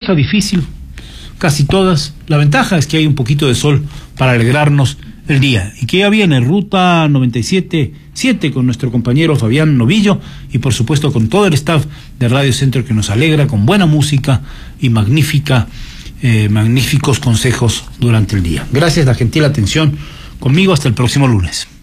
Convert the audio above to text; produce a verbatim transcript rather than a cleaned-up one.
lluviosa, difícil, casi todas. La ventaja es que hay un poquito de sol para alegrarnos el día. Y que ya viene Ruta noventa y siete punto siete con nuestro compañero Fabián Novillo y por supuesto con todo el staff de Radio Centro que nos alegra con buena música y magnífica, eh, magníficos consejos durante el día. Gracias, la gentil atención conmigo. Hasta el próximo lunes.